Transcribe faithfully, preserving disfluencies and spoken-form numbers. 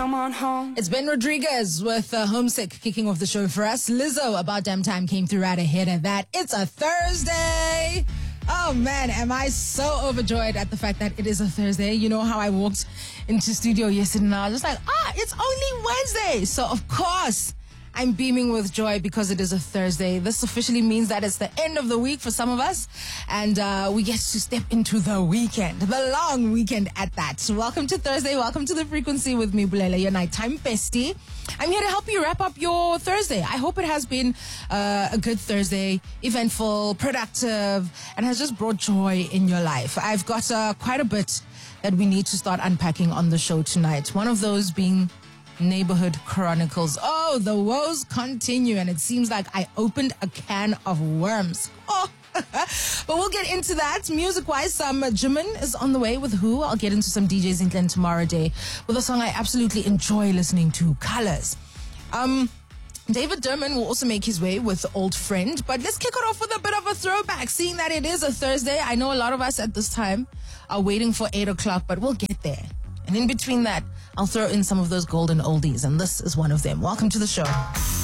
come on home. It's Ben Rodriguez with uh, Homesick kicking off the show for us. Lizzo, About Damn Time, came through right ahead of that. It's a Thursday. Oh man, am I so overjoyed at the fact that it is a Thursday. You know how I walked into studio yesterday and I was just like, ah, it's only Wednesday. So of course, I'm beaming with joy because it is a Thursday. This officially means that it's the end of the week for some of us. And uh, we get to step into the weekend, the long weekend at that. So welcome to Thursday. Welcome to The Frequency with me, Bulela, your nighttime bestie. I'm here to help you wrap up your Thursday. I hope it has been uh, a good Thursday, eventful, productive, and has just brought joy in your life. I've got uh, quite a bit that we need to start unpacking on the show tonight. One of those being Neighborhood Chronicles. Oh, the woes continue, and it seems like I opened a can of worms. Oh, but we'll get into that. Music-wise, some um, Jimin is on the way with Who. I'll get into some D Js in Glen tomorrow day with a song I absolutely enjoy listening to, Colors. Um... David Derman will also make his way with Old Friend, but let's kick it off with a bit of a throwback, seeing that it is a Thursday. I know a lot of us at this time are waiting for eight o'clock, but we'll get there. And in between that, I'll throw in some of those golden oldies, and this is one of them. Welcome to the show.